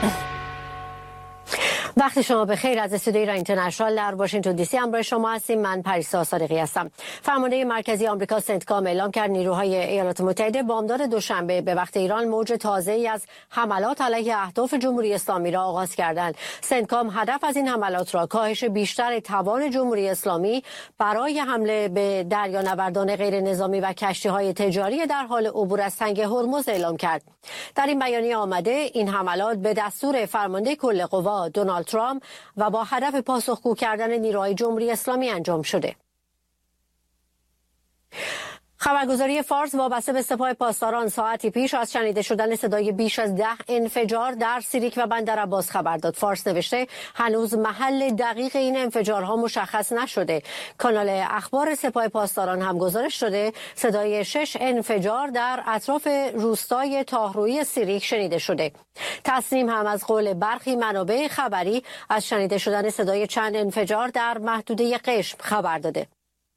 وقتی شما به خیر از استودیو ایران اینترنشنال در واشنگتن دی سی همراه شما هستیم. من پریسا صادقی هستم. فرمانده مرکزی آمریکا سنتکام اعلام کرد نیروهای ایالات متحده بامداد دوشنبه به وقت ایران موج تازه‌ای از حملات علیه اهداف جمهوری اسلامی را آغاز کردند. سنتکام هدف از این حملات را کاهش بیشتر توان جمهوری اسلامی برای حمله به دریانوردان غیر نظامی و کشتی‌های تجاری در حال عبور از تنگه هرمز اعلام کرد. در این بیانیه آمده این حملات به دستور فرمانده کل قوا دونالد ترامپ و با هدف پاسخگو کردن نیروهای جمهوری اسلامی انجام شده. خبرگزاری فارس وابسته به سپاه پاسداران ساعتی پیش از شنیده شدن صدای بیش از 10 انفجار در سیریک و بندرعباس خبر داد. فارس نوشته هنوز محل دقیق این انفجارها مشخص نشده. کانال اخبار سپاه پاسداران هم گزارش شده صدای 6 انفجار در اطراف روستای تاهرویی سیریک شنیده شده. تصنیم هم از قول برخی منابع خبری از شنیده شدن صدای چند انفجار در محدوده قشم خبر داده.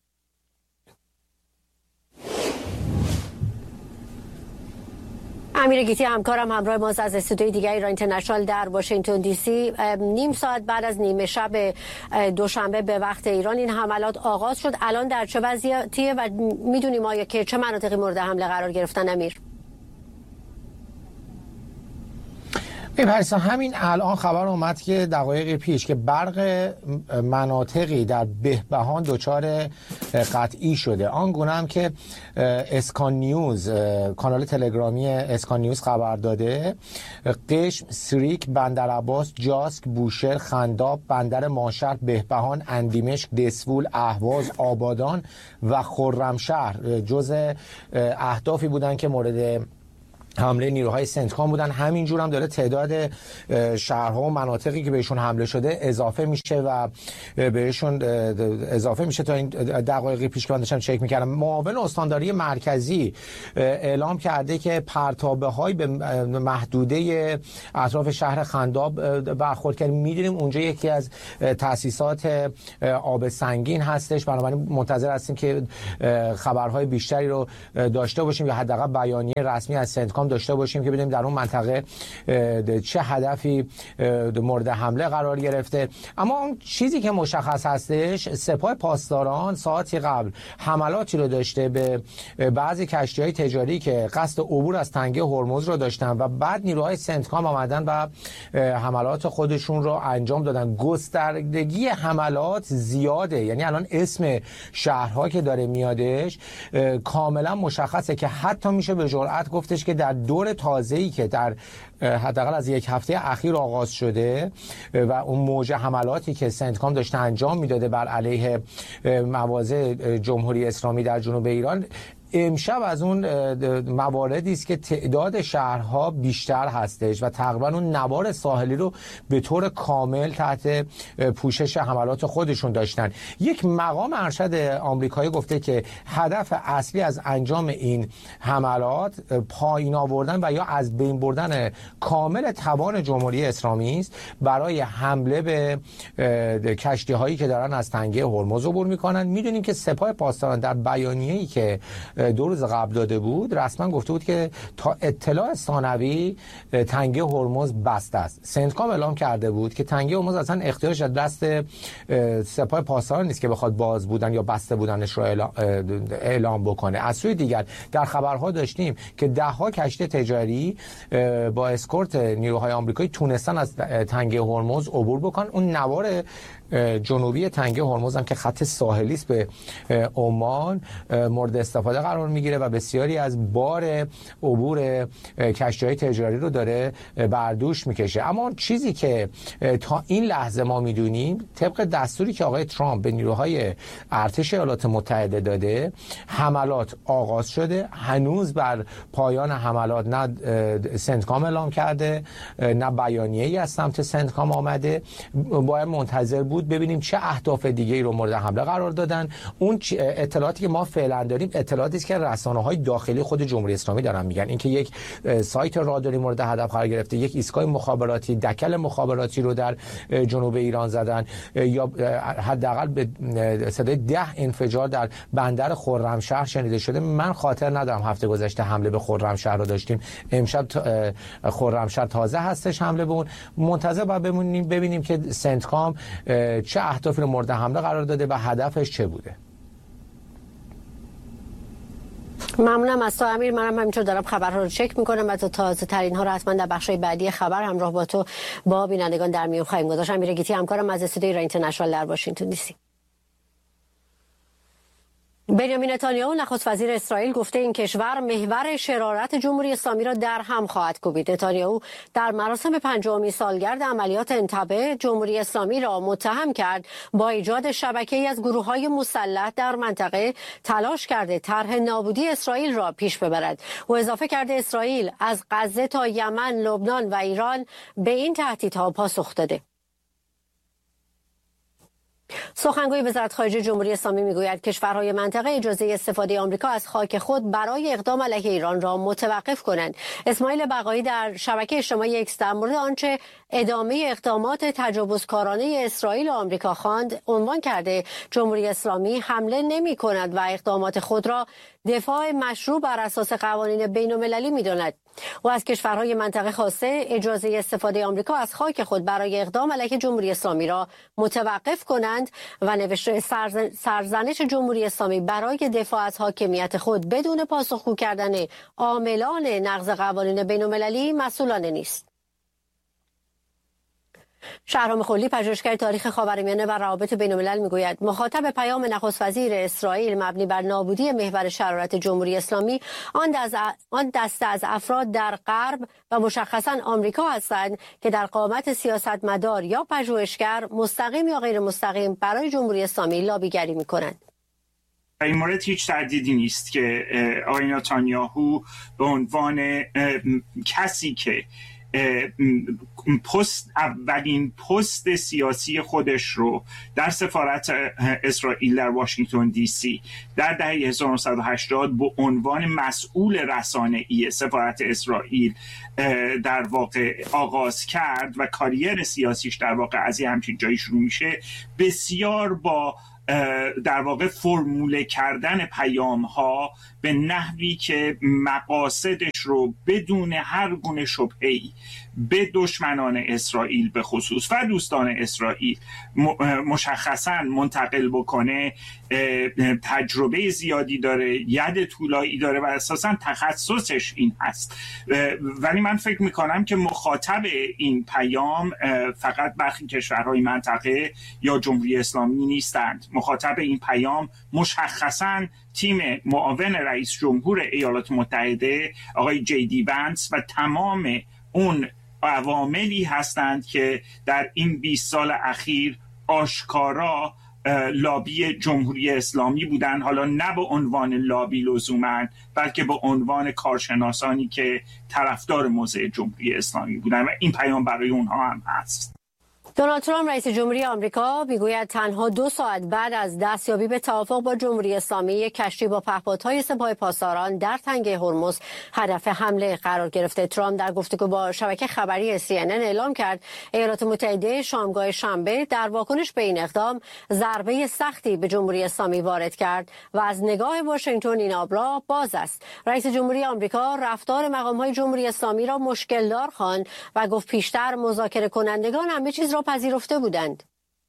امیر گیتی همکارم همراه ماست از استودیوی دیگه ایران اینترنشنال در واشنگتن دی سی. نیم ساعت بعد از نیمه شب دوشنبه به وقت ایران این حملات آغاز شد. الان در چه وضعیتیه و میدونیم آیا که چه مناطقی مورد حمله قرار گرفتن؟ امیر پریسا، همین الان خبر اومد که دقایق پیش که برق مناطقی در بهبهان دچار قطعی شده. آنگونه هم که اسکان نیوز، کانال تلگرامی اسکان نیوز خبر داده، قشم، سیریک، بندرعباس، جاسک، بوشهر، خنداب، بندر ماشر، بهبهان، اندیمشک، دسفول، اهواز، آبادان و خرمشهر جزء اهدافی بودن که مورد حمله نیروهای سنتکام بودن. همینجور هم داره تعداد شهرها و مناطقی که بهشون حمله شده اضافه میشه و بهشون اضافه میشه. تا این دقایقی پیش که من داشتم چک میکردم، معاون استانداری مرکزی اعلام کرده که پرتابه‌های به محدوده اطراف شهر خنداب برخورد کرد. میدونیم اونجا یکی از تأسیسات آب سنگین هستش، بنابراین منتظر هستیم که خبرهای بیشتری رو داشته باشیم یا حداقل بیانیه رسمی از سنتکام داشته باشیم که بدونیم در اون منطقه چه هدفی مورد حمله قرار گرفته. اما اون چیزی که مشخص هستش، سپاه پاسداران ساعتی قبل حملاتی رو داشته به بعضی کشتی‌های تجاری که قصد عبور از تنگه هرمز رو داشتن و بعد نیروهای سنتکام آمدن و حملات خودشون رو انجام دادن. گستردگی حملات زیاده، یعنی الان اسم شهرها که داره میادش کاملا مشخصه که حتی میشه به جرئت گفتش که در دور تازه‌ای که در حداقل از یک هفته اخیر آغاز شده و اون موج حملاتی که سنتکام داشته انجام میداده بر علیه مواضع جمهوری اسلامی در جنوب ایران، امشب از اون مواردی است که تعداد شهرها بیشتر هستش و تقریبا اون نوار ساحلی رو به طور کامل تحت پوشش حملات خودشون داشتن. یک مقام ارشد آمریکایی گفته که هدف اصلی از انجام این حملات پایین آوردن و یا از بین بردن کامل توان جمهوری اسلامی است برای حمله به کشتی هایی که دارن از تنگه هرمز عبور میکنن. میدونیم که سپاه پاسداران در بیانیه‌ای که 2 روز قبل داده بود رسما گفته بود که تا اطلاع ثانوی تنگه هرمز بسته است. سنتکام اعلام کرده بود که تنگه هرمز اصلا اختیارش از دست سپاه پاسداران نیست که بخواد باز بودن یا بسته بودنش رو اعلام بکنه. از سوی دیگر در خبرها داشتیم که 10 کشتی تجاری با اسکورت نیروهای آمریکایی تونستن از تنگه هرمز عبور بکنن. اون نوار جنوبی تنگه هرمز هم که خط ساحلی است به عمان مورد استفاده قرار میگیره و بسیاری از بار عبور کشتی‌های تجاری رو داره بر دوش میکشه. اما چیزی که تا این لحظه ما میدونیم، طبق دستوری که آقای ترامپ به نیروهای ارتش ایالات متحده داده، حملات آغاز شده. هنوز بر پایان حملات نه سنتکام اعلام کرده نه بیانیه‌ای از سمت سنتکام آمده. باید منتظر بود ببینیم چه اهداف دیگه‌ای رو مورد حمله قرار دادن. اون اطلاعاتی که ما فعلا داریم اطلاعات است که رسانه‌های داخلی خود جمهوری اسلامی دارن میگن. اینکه یک سایت راداری مورد هدف قرار گرفته، یک ایستگاه مخابراتی، دکل مخابراتی رو در جنوب ایران زدن، یا حداقل به صدای 10 انفجار در بندر خرمشهر شنیده شده. من خاطر ندارم هفته گذشته حمله به خرمشهر رو داشتیم. امشب خرمشهر تازه هستش حمله به اون. منتظر باید ببینیم که سنتکام چه اهدافی رو مورد حمله قرار داده و هدفش چه بوده. ممنونم از تو امیر. منم همینطور دارم خبرها رو چک میکنم و تا تازه ترین ها رو حتما در بخشای بعدی خبر همراه با تو با بینندگان در میون خواهیم گذاشت. امیر گیتی همکارم از استودیوی ایران اینترنشنال در واشنگتن دی سی. بنیامین نتانیاهو نخست وزیر اسرائیل گفته این کشور محور شرارت جمهوری اسلامی را در هم خواهد کوبید. نتانیاهو در مراسم 50مین سالگرد عملیات انتبه جمهوری اسلامی را متهم کرد با ایجاد شبکه‌ای از گروه‌های مسلح در منطقه تلاش کرده طرح نابودی اسرائیل را پیش ببرد. او اضافه کرده اسرائیل از غزه تا یمن، لبنان و ایران به این تهدیدها پاسخ داده. سخنگوی وزارت خارجه جمهوری اسلامی میگوید کشورهای منطقه اجازه استفاده آمریکا از خاک خود برای اقدام علیه ایران را متوقف کنند. اسماعیل بقایی در شبکه اجتماعی ایکس در مورد آنچه ادامه اقدامات تجاوزکارانه اسرائیل و آمریکا خواند عنوان کرده جمهوری اسلامی حمله نمی کند و اقدامات خود را دفاع مشروع بر اساس قوانین بین‌المللی می‌داند. و از کشورهای منطقه خواسته اجازه استفاده آمریکا از خاک خود برای اقدام علیه جمهوری اسلامی را متوقف کنند و نوشته سرزنش جمهوری اسلامی برای دفاع از حاکمیت خود بدون پاسخگو کردن عاملان نقض قوانین بین‌المللی مسئولانه نیست. شهرام خلی پژوهشگر تاریخ خاورمیانه و روابط بین‌الملل میگوید مخاطب پیام نخست وزیر اسرائیل مبنی بر نابودی محور شرارت جمهوری اسلامی آن دسته از افراد در غرب و مشخصاً آمریکا هستند که در قامت سیاستمدار یا پژوهشگر مستقیم یا غیر مستقیم برای جمهوری اسلامی لابیگری میکنند. این مورد هیچ تردیدی نیست که آقای نتانیاهو به عنوان کسی که اولین پست سیاسی خودش رو در سفارت اسرائیل در واشنگتن دی سی در دهه 1980 به عنوان مسئول رسانه‌ای سفارت اسرائیل در واقع آغاز کرد و کاریر سیاسیش در واقع از همچین جایی شروع میشه، بسیار با در واقع فرموله کردن پیام ها به نحوی که مقاصدش رو بدون هر گونه شبهه‌ای به دشمنان اسرائیل به خصوص و دوستان اسرائیل مشخصاً منتقل بکنه، تجربه زیادی داره، ید طولایی داره و اساساً تخصصش این هست. ولی من فکر میکنم که مخاطب این پیام فقط برخی کشورهای منطقه یا جمهوری اسلامی نیستند. مخاطب این پیام مشخصاً تیم معاون رئیس جمهور ایالات متحده آقای جی دی ونس و تمام اون عواملی هستند که در این 20 سال اخیر آشکارا لابی جمهوری اسلامی بودن، حالا نه به عنوان لابی لزوما بلکه به عنوان کارشناسانی که طرفدار موضع جمهوری اسلامی بودن و این پیام برای اونها هم هست. دونالد ترامپ رئیس جمهوری آمریکا میگوید تنها 2 ساعت بعد از دستیابی به توافق با جمهوری اسلامی یک کشتی با پهپادهای سپاه پاسداران در تنگه هرمز هدف حمله قرار گرفته. ترامپ در گفتگو با شبکه خبری CNN اعلام کرد ایالات متحده شامگاه شنبه در واکنش به این اقدام ضربه سختی به جمهوری اسلامی وارد کرد و از نگاه واشنگتن این آب را باز است. رئیس جمهوری آمریکا رفتار مقام‌های جمهوری اسلامی را مشکل‌دار خواند و گفت پیشتر مذاکره کنندگان همه چیز را پذیرفته بودند.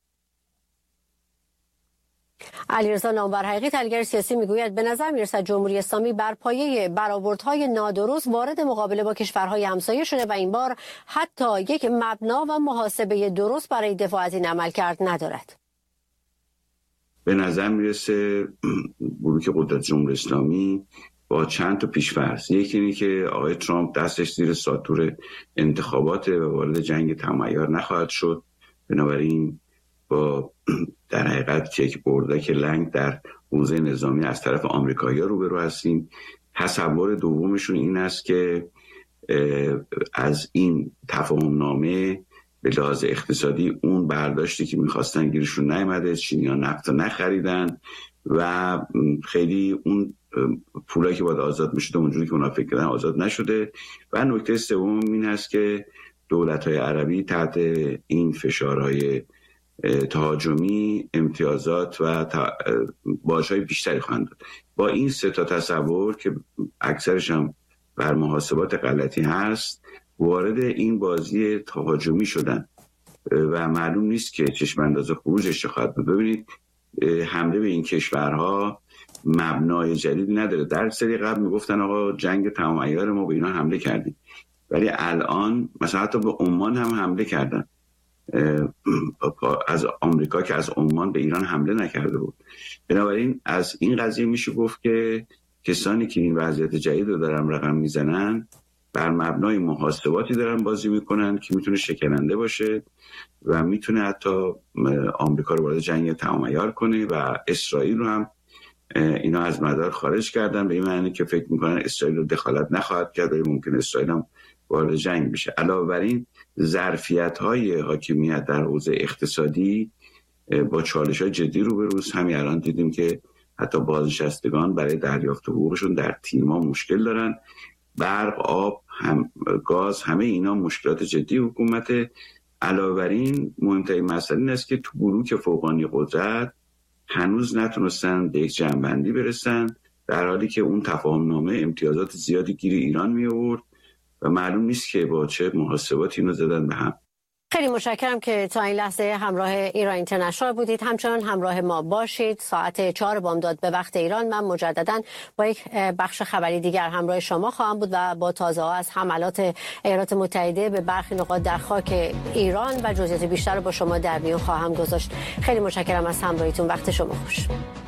علیرضا نامور حقیقی تحلیلگر سیاسی میگوید به نظر میرسد جمهوری اسلامی بر پایه برآوردهای نادرست وارد مقابله با کشورهای همسایه شده و این بار حتی یک مبنا و محاسبه درست برای دفاع از این عملکرد ندارد. به نظر میرسه بلوک قدرت جمهوری اسلامی با چند تا پیش‌فرض، یکی اینه که آقای ترامپ دستش زیر ساطور انتخابات و وارد جنگ تمایار نخواهد شد، بنابراین با در حقیقت یک بردک لنگ در حوزه نظامی از طرف آمریکایی‌ها روبرو هستیم. تصور دومشون این است که از این تفاهم نامه به لحاظ اقتصادی اون برداشتی که میخواستن گیرشون نیامده، چینی‌ها نفت نخریدن و خیلی اون پولایی که باید آزاد میشد اونجوری که اونا فکر کردن آزاد نشده. و نکته سوم این هست که دولت‌های عربی تحت این فشارهای تهاجمی امتیازات و باج‌های بیشتری خواهند داد. با این سه تا تصور که اکثرش هم بر محاسبات غلطی هست وارد این بازی تهاجمی شدن و معلوم نیست که چشم انداز خروجش چه خواهد بود. ببینید حمله به این کشورها مبنای جدیدی نداره. در سری قبل میگفتن آقا جنگ تمام عیار ما به اینا حمله کردیم، ولی الان مثلا حتی به عمان هم حمله کردن از آمریکا که از عمان به ایران حمله نکرده بود. بنابراین از این قضیه میشه گفت که کسانی که این وضعیت جدید رو دارن رقم میزنن بر مبنای محاسباتی دارن بازی میکنن که میتونه شکننده باشه و میتونه حتی آمریکا رو وارد جنگ تمام عیار کنه و اسرائیل رو هم اینا از مدار خارج کردن به این معنی که فکر میکنن اسرائیل رو دخالت نخواهد کرد ولی ممکن اسرائیل هم وارد جنگ بشه. علاوه بر این ظرفیت‌های حاکمیت در حوزه اقتصادی با چالش‌های جدی روبروست. همین الان دیدیم که حتی بازنشستگان برای دریافت حقوقشون در تیرما مشکل دارن. برق، آب، گاز، همه اینا مشکلات جدی حکومت. علاوه بر این مهمترین مسئله این است که تو بلوک فوقانی قدرت هنوز نتونستن به یک جمع‌بندی برسن، در حالی که اون تفاهم‌نامه امتیازات زیادی گیر ایران می آورد و معلوم نیست که با چه محاسباتی اینو زدن به هم. خیلی متشکرم که تا این لحظه همراه ایران اینترنشنال بودید. همچنان همراه ما باشید. ساعت 4 بامداد به وقت ایران من مجددا با یک بخش خبری دیگر همراه شما خواهم بود و با تازه‌ها از حملات ایالات متحده به برخی نقاط در خاک ایران و جزئیات بیشتر رو با شما در میون خواهم گذاشت. خیلی متشکرم از همراهیتون. وقت شما خوش.